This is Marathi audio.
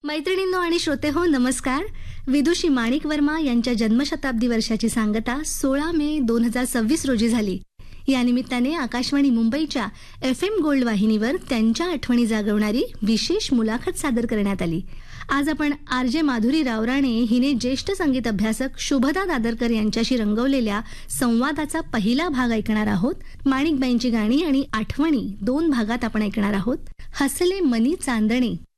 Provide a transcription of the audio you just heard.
मैत्रिणींनो आणि श्रोतेहो नमस्कार. विदुषी माणिक वर्मा यांच्या जन्मशताब्दी वर्षाची सांगता 16 मे 2026 रोजी झाली. या निमित्ताने आकाशवाणी मुंबईच्या FM गोल्ड वाहिनीवर त्यांच्या आठवणी जागवणारी विशेष मुलाखत सादर करण्यात आली. आज आपण RJ माधुरी रावराणे हिने ज्येष्ठ संगीत अभ्यासक शुभदा दादरकर यांच्याशी रंगवलेल्या संवादाचा पहिला भाग ऐकणार आहोत. माणिकबाईंची गाणी आणि आठवणी 2 भागात आपण ऐकणार आहोत. हसले मनी चांदणे